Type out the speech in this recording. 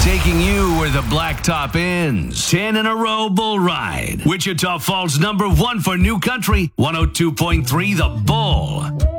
taking you where the blacktop ends. 10 in a row bull ride. Wichita Falls #1 for New Country, 102.3 The Bull.